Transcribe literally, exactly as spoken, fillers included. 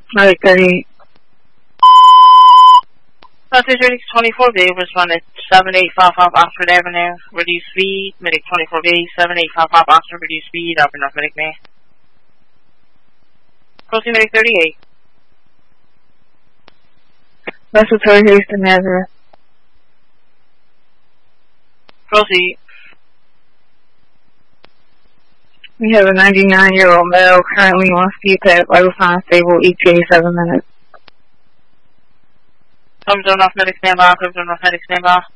Medic thirty-eight. Message Medic twenty-four B, responded seven eight five five Oxford Avenue, reduce speed. Medic twenty-four B, seven eight five five Oxford, reduce speed, up and off Medic me. Proceed Medic thirty-eight. Respiratory haste to Nazareth. Proceed. We have a ninety-nine-year-old male currently on C PAP, vital signs stable, E T A seven minutes. Comes on off Medic standby, comes on off Medic standby.